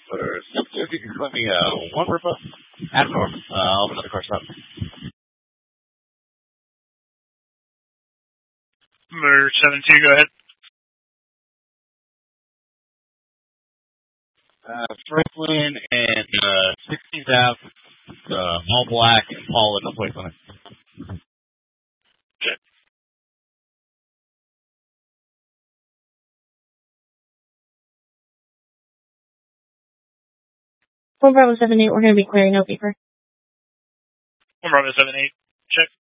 If you can let me one rip up. At north. I'll put the car stop. Number 72, go ahead. Franklin and 16th Ave, all black, and Paul in the plate limit. Okay. 1 Bravo 78, we're going to be clearing no paper. 1 Bravo 78, check.